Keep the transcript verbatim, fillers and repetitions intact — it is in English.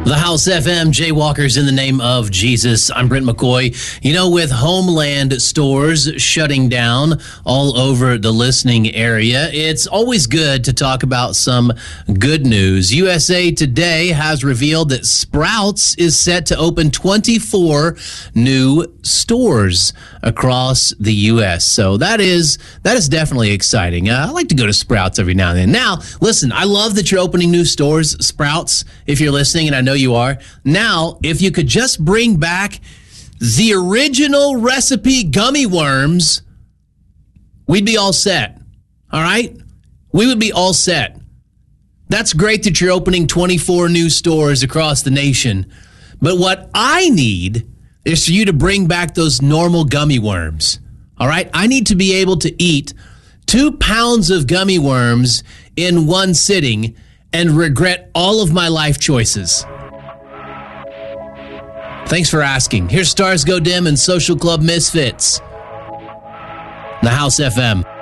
The House F M, Jaywalkers in the name of Jesus. I'm Brent McCoy. You know, with Homeland stores shutting down all over the listening area, it's always good to talk about some good news. U S A Today has revealed that Sprouts is set to open twenty-four new stores across the U S. So that is that is definitely exciting. Uh, I like to go to Sprouts every now and then. Now, listen, I love that you're opening new stores, Sprouts, if you're listening, and I know you are. Now, if you could just bring back the original recipe gummy worms, we'd be all set. All right? We would be all set. That's great that you're opening twenty-four new stores across the nation. But what I need is for you to bring back those normal gummy worms. All right? I need to be able to eat two pounds of gummy worms in one sitting and regret all of my life choices. Thanks for asking. Here's Stars Go Dim and Social Club Misfits. The House F M.